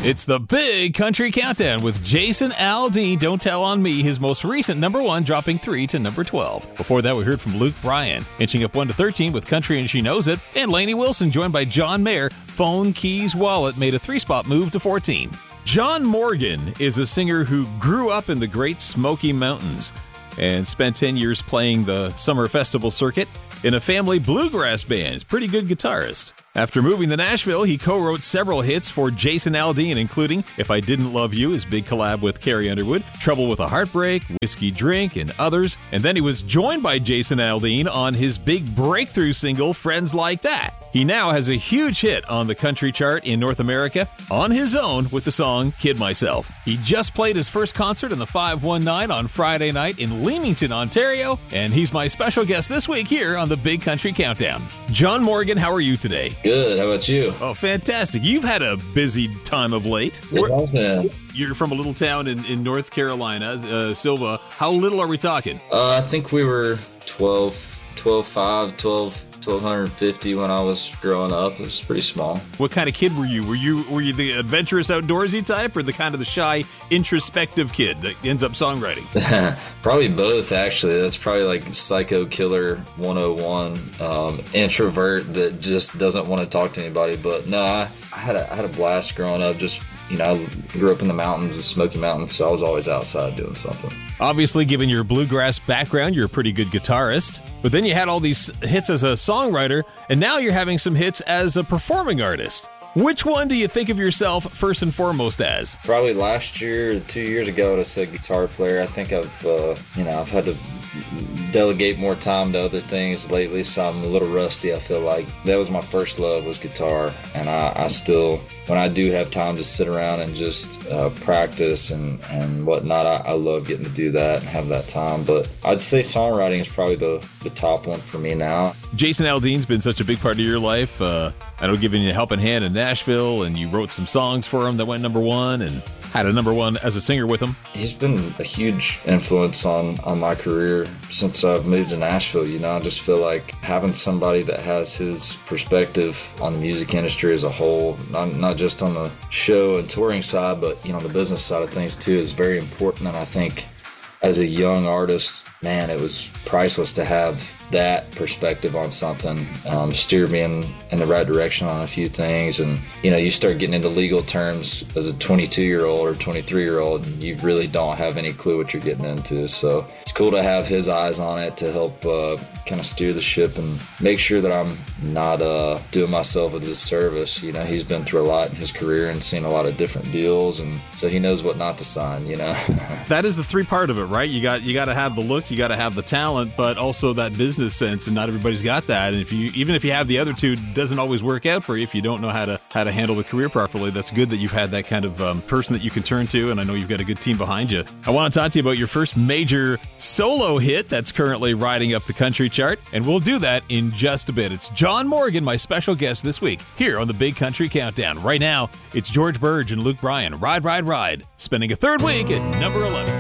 It's the Big Country Countdown with Jason Aldean. Don't Tell on Me, his most recent number 1, dropping 3 to number 12. Before that, we heard from Luke Bryan, inching up 1 to 13 with Country and She Knows It. And Lainey Wilson, joined by John Mayer, Phone, Keys, Wallet, made a 3-spot move to 14. John Morgan is a singer who grew up in the Great Smoky Mountains and spent 10 years playing the summer festival circuit in a family bluegrass band. Pretty good guitarist. After moving to Nashville, he co-wrote several hits for Jason Aldean, including If I Didn't Love You, his big collab with Carrie Underwood, Trouble with a Heartbreak, Whiskey Drink, and others. And then he was joined by Jason Aldean on his big breakthrough single, Friends Like That. He now has a huge hit on the country chart in North America on his own with the song Kid Myself. He just played his first concert in the 519 on Friday night in Leamington, Ontario, and he's my special guest this week here on the Big Country Countdown. John Morgan, how are you today? Good. How about you? Oh, fantastic. You've had a busy time of late. It has been. You're from a little town in North Carolina, Silva. How little are we talking? I think we were 1,250 when I was growing up. It was pretty small. What kind of kid were you? Were you the adventurous, outdoorsy type, or the kind of the shy, introspective kid that ends up songwriting? Probably both, actually. That's probably like Psycho Killer 101. Introvert that just doesn't want to talk to anybody. But no, I had a blast growing up. Just, I grew up in the mountains, the Smoky Mountains, so I was always outside doing something. Obviously, given your bluegrass background, you're a pretty good guitarist. But then you had all these hits as a songwriter, and now you're having some hits as a performing artist. Which one do you think of yourself first and foremost as? Probably last year, 2 years ago, I would have said guitar player. I think I've had to delegate more time to other things lately, so I'm a little rusty. I feel like that was my first love, was guitar, and I still, when I do have time to sit around and just practice and whatnot, I love getting to do that and have that time. But I'd say songwriting is probably the top one for me now. Jason Aldean's been such a big part of your life. I know, giving you a helping hand in Nashville, and you wrote some songs for him that went number 1 and had a number 1 as a singer with him. He's been a huge influence on my career since I've moved to Nashville. I just feel like having somebody that has his perspective on the music industry as a whole, not just on the show and touring side, but the business side of things too, is very important. And I think as a young artist, man, it was priceless to have that perspective on something, steer me in the right direction on a few things. And you start getting into legal terms as a 22-year-old or 23-year-old, and you really don't have any clue what you're getting into. So it's cool to have his eyes on it to help kind of steer the ship and make sure that I'm not doing myself a disservice. He's been through a lot in his career and seen a lot of different deals, and so he knows what not to sign. That is the 3 part of it, right? You got to have the look, you got to have the talent, but also that business sense, and not everybody's got that. And even if you have the other 2, it doesn't always work out for you if you don't know how to handle the career properly. That's good that you've had that kind of person that you can turn to, and I know you've got a good team behind you. I want to talk to you about your first major solo hit that's currently riding up the country chart, and we'll do that in just a bit. It's John Morgan, my special guest this week here on the Big Country Countdown. Right now, it's George Burge and Luke Bryan, Ride, Ride, Ride, spending a 3rd week at number 11.